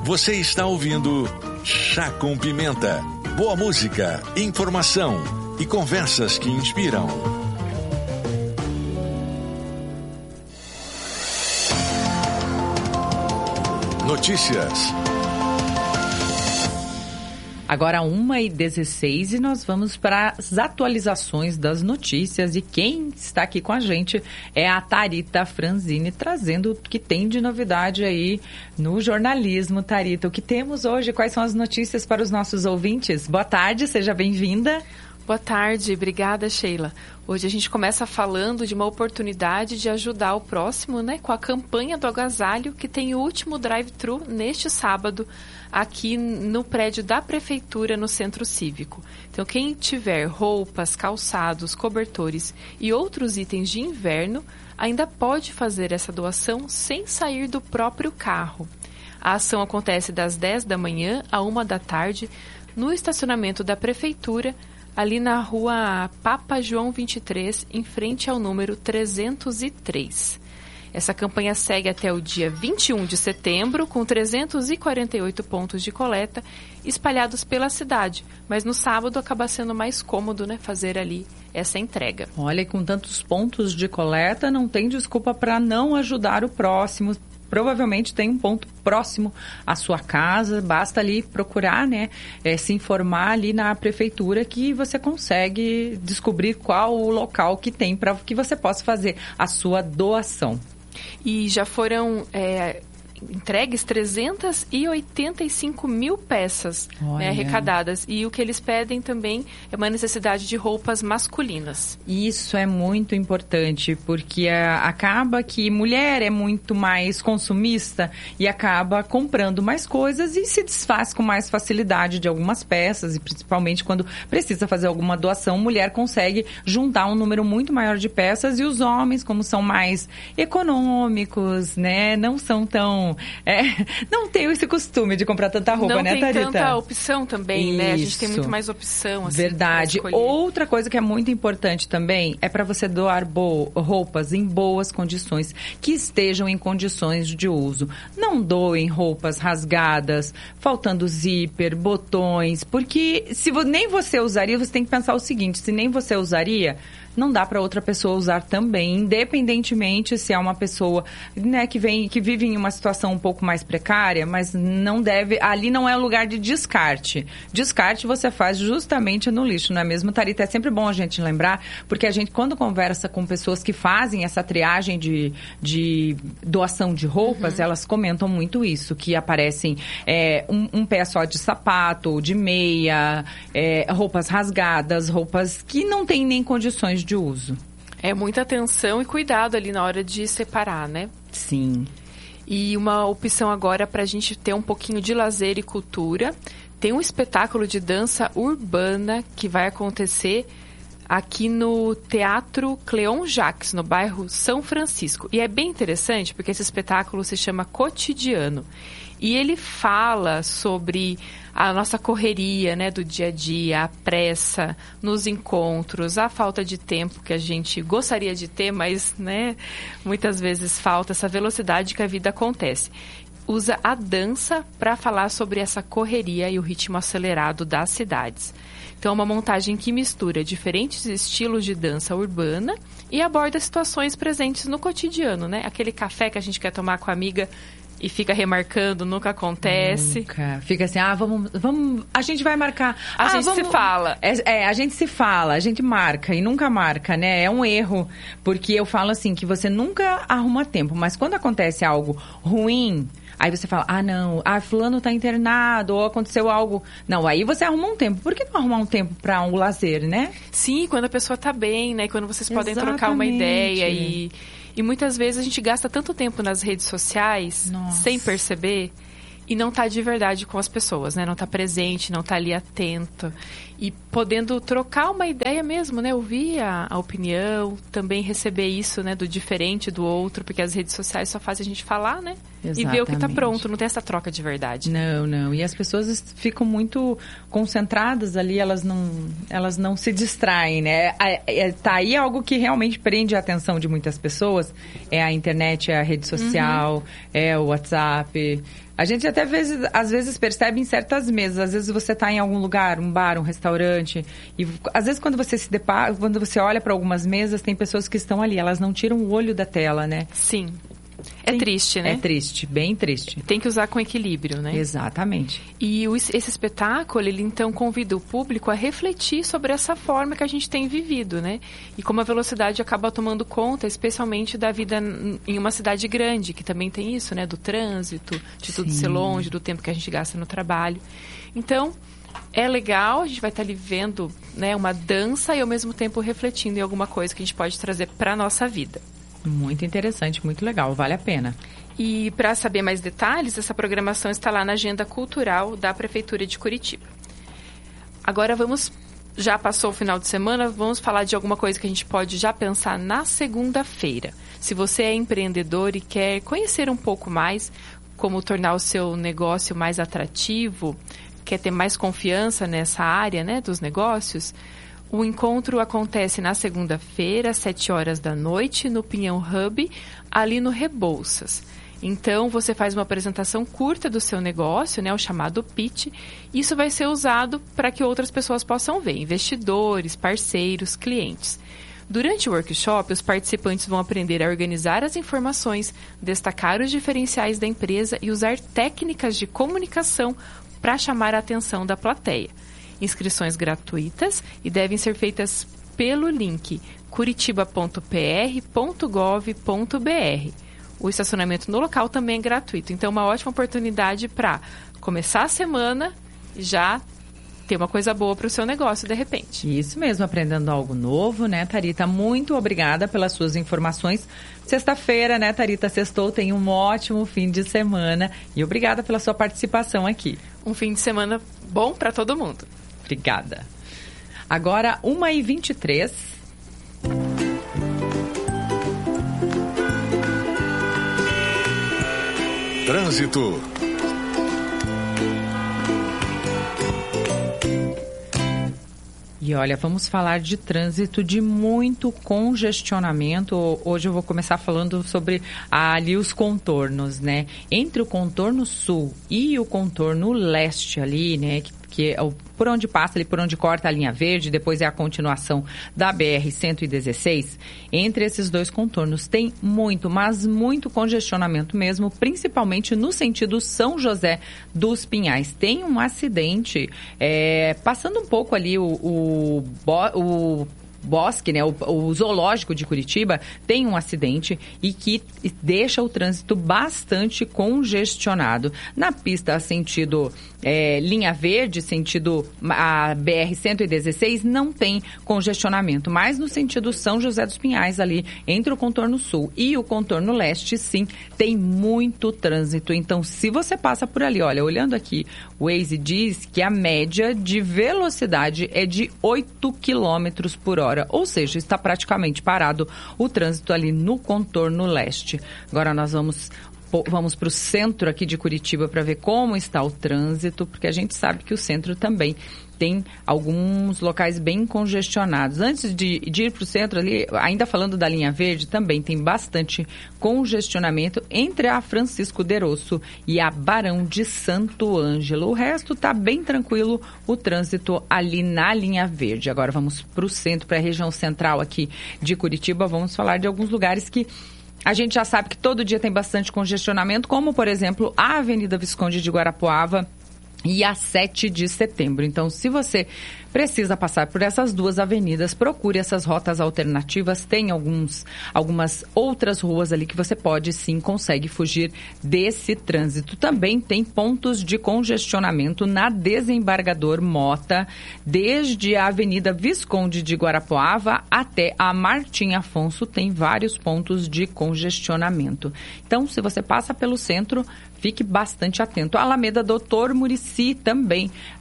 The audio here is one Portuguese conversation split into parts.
Você está ouvindo Chá com Pimenta. Boa música, informação e conversas que inspiram. Notícias. Agora 1h16 e nós vamos para as atualizações das notícias. E quem está aqui com a gente é a Tharita Franzini, trazendo o que tem de novidade aí no jornalismo. Tharita, o que temos hoje? Quais são as notícias para os nossos ouvintes? Boa tarde, seja bem-vinda. Boa tarde, obrigada, Sheila. Hoje a gente começa falando de uma oportunidade de ajudar o próximo, né, com a campanha do agasalho, que tem o último drive-thru neste sábado, aqui no prédio da Prefeitura, no Centro Cívico. Então, quem tiver roupas, calçados, cobertores e outros itens de inverno, ainda pode fazer essa doação sem sair do próprio carro. A ação acontece das 10 da manhã à 1 da tarde, no estacionamento da Prefeitura, ali na rua Papa João 23, em frente ao número 303. Essa campanha segue até o dia 21 de setembro, com 348 pontos de coleta espalhados pela cidade. Mas no sábado acaba sendo mais cômodo, né, fazer ali essa entrega. Olha, com tantos pontos de coleta, não tem desculpa para não ajudar o próximo. Provavelmente tem um ponto próximo à sua casa, basta ali procurar, né, se informar ali na prefeitura que você consegue descobrir qual o local que tem para que você possa fazer a sua doação. E já foram entregues 385 mil peças, né, arrecadadas. E o que eles pedem também é uma necessidade de roupas masculinas. Isso é muito importante, porque acaba que mulher é muito mais consumista e acaba comprando mais coisas e se desfaz com mais facilidade de algumas peças, e principalmente quando precisa fazer alguma doação, mulher consegue juntar um número muito maior de peças, e os homens, como são mais econômicos, né, não são tão... não tem esse costume de comprar tanta roupa, né, Tharita? Não tem tanta opção também, né? A gente tem muito mais opção, assim. Verdade. Outra coisa que é muito importante também é para você doar roupas em boas condições, que estejam em condições de uso. Não doem roupas rasgadas, faltando zíper, botões, porque se nem você usaria, você tem que pensar o seguinte: se nem você usaria, não dá para outra pessoa usar também, independentemente se é uma pessoa, né, que vive em uma situação um pouco mais precária, mas não deve, ali não é o lugar de descarte. Descarte você faz justamente no lixo, não é mesmo, Tharita? É sempre bom a gente lembrar, porque a gente, quando conversa com pessoas que fazem essa triagem de doação de roupas, elas comentam muito isso, que aparecem um pé só de sapato, de meia, roupas rasgadas, roupas que não têm nem condições de uso. É muita atenção e cuidado ali na hora de separar, né? Sim. E uma opção agora para a gente ter um pouquinho de lazer e cultura. Tem um espetáculo de dança urbana que vai acontecer aqui no Teatro Cleon Jacques, no bairro São Francisco. E é bem interessante porque esse espetáculo se chama Cotidiano. E ele fala sobre a nossa correria, né, do dia a dia, a pressa nos encontros, a falta de tempo que a gente gostaria de ter, mas, né, muitas vezes falta essa velocidade que a vida acontece. Usa a dança para falar sobre essa correria e o ritmo acelerado das cidades. Então, é uma montagem que mistura diferentes estilos de dança urbana e aborda situações presentes no cotidiano, né? Aquele café que a gente quer tomar com a amiga e fica remarcando, nunca acontece. Nunca. Fica assim, vamos, a gente vai marcar. A gente se fala. A gente se fala, a gente marca e nunca marca, né? É um erro, porque eu falo assim, que você nunca arruma tempo, mas quando acontece algo ruim, aí você fala, fulano tá internado, ou aconteceu algo. Não, aí você arruma um tempo. Por que não arrumar um tempo para um lazer, né? Sim, quando a pessoa tá bem, né? Quando vocês podem trocar uma ideia e muitas vezes a gente gasta tanto tempo nas redes sociais, sem perceber, e não tá de verdade com as pessoas, né? Não tá presente, não tá ali atento. E podendo trocar uma ideia mesmo, né? Ouvir a opinião, também receber isso, né? Do diferente do outro, porque as redes sociais só fazem a gente falar, né? e ver o que está pronto, não tem essa troca de verdade. Não. E as pessoas ficam muito concentradas ali, elas não se distraem, né? Tá aí algo que realmente prende a atenção de muitas pessoas, é a internet, é a rede social, é o WhatsApp. A gente até às vezes percebe em certas mesas, às vezes você está em algum lugar, um bar, um restaurante, e às vezes quando você se depara, quando você olha para algumas mesas, tem pessoas que estão ali, elas não tiram o olho da tela, né? Sim. É triste, né? É triste, bem triste. Tem que usar com equilíbrio, né? Exatamente. E esse espetáculo, ele então convida o público a refletir sobre essa forma que a gente tem vivido, né? E como a velocidade acaba tomando conta, especialmente da vida em uma cidade grande, que também tem isso, né? Do trânsito, de tudo ser longe, do tempo que a gente gasta no trabalho. Então, é legal, a gente vai estar ali vendo, né, uma dança e ao mesmo tempo refletindo em alguma coisa que a gente pode trazer para a nossa vida. Muito interessante, muito legal, vale a pena. E para saber mais detalhes, essa programação está lá na agenda cultural da Prefeitura de Curitiba. Agora já passou o final de semana, vamos falar de alguma coisa que a gente pode já pensar na segunda-feira. Se você é empreendedor e quer conhecer um pouco mais como tornar o seu negócio mais atrativo, quer ter mais confiança nessa área, né, dos negócios, o encontro acontece na segunda-feira, às 7 horas da noite, no Pinhão Hub, ali no Rebouças. Então, você faz uma apresentação curta do seu negócio, né, o chamado pitch. Isso vai ser usado para que outras pessoas possam ver, investidores, parceiros, clientes. Durante o workshop, os participantes vão aprender a organizar as informações, destacar os diferenciais da empresa e usar técnicas de comunicação para chamar a atenção da plateia. Inscrições gratuitas e devem ser feitas pelo link curitiba.pr.gov.br. O estacionamento no local também é gratuito. Então, uma ótima oportunidade para começar a semana e já ter uma coisa boa para o seu negócio, de repente. Isso mesmo, aprendendo algo novo, né, Tharita? Muito obrigada pelas suas informações. Sexta-feira, né, Tharita? Sextou, tem um ótimo fim de semana. E obrigada pela sua participação aqui. Um fim de semana bom para todo mundo. Obrigada. Agora, 1h23. Trânsito. E olha, vamos falar de trânsito, de muito congestionamento. Hoje eu vou começar falando sobre ali os contornos, né? Entre o contorno sul e o contorno leste ali, né? Que é por onde passa ali, por onde corta a linha verde, depois é a continuação da BR-116. Entre esses dois contornos tem muito, mas muito congestionamento mesmo, principalmente no sentido São José dos Pinhais. Tem um acidente, passando um pouco ali o Bosque, né, o zoológico de Curitiba, tem um acidente e que deixa o trânsito bastante congestionado. Na pista sentido linha verde, sentido a BR-116, não tem congestionamento, mas no sentido São José dos Pinhais, ali entre o contorno sul e o contorno leste, sim, tem muito trânsito. Então, se você passa por ali, olha, olhando aqui, o Waze diz que a média de velocidade é de 8 km por hora, ou seja, está praticamente parado o trânsito ali no contorno leste. Agora nós vamos para o centro aqui de Curitiba para ver como está o trânsito, porque a gente sabe que o centro também tem alguns locais bem congestionados. Antes de ir para o centro ali, ainda falando da linha verde, também tem bastante congestionamento entre a Francisco Derosso e a Barão de Santo Ângelo. O resto está bem tranquilo, o trânsito ali na linha verde. Agora vamos para o centro, para a região central aqui de Curitiba. Vamos falar de alguns lugares que a gente já sabe que todo dia tem bastante congestionamento, como, por exemplo, a Avenida Visconde de Guarapuava e a 7 de setembro. Então, se você precisa passar por essas duas avenidas, procure essas rotas alternativas. Tem algumas outras ruas ali que você pode, sim, consegue fugir desse trânsito. Também tem pontos de congestionamento na Desembargador Mota, desde a Avenida Visconde de Guarapuava até a Martim Afonso, tem vários pontos de congestionamento. Então, se você passa pelo centro, fique bastante atento. A Alameda Doutor Muricy também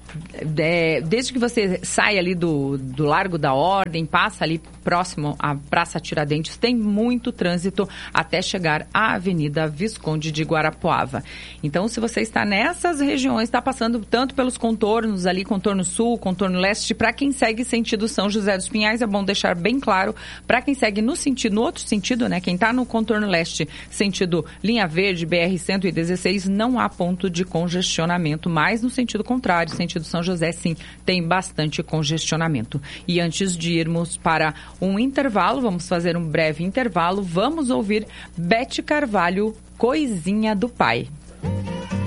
desde que você sai ali do Largo da Ordem, passa ali próximo à Praça Tiradentes, tem muito trânsito até chegar à Avenida Visconde de Guarapuava. Então, se você está nessas regiões, está passando tanto pelos contornos ali, contorno sul, contorno leste, para quem segue sentido São José dos Pinhais, é bom deixar bem claro, para quem segue no outro sentido, né, quem está no contorno leste, sentido Linha Verde, BR-116, não há ponto de congestionamento, mas no sentido contrário, sentido São José, sim, tem bastante congestionamento. E antes de irmos para um intervalo, vamos fazer um breve intervalo, vamos ouvir Beth Carvalho, Coisinha do Pai.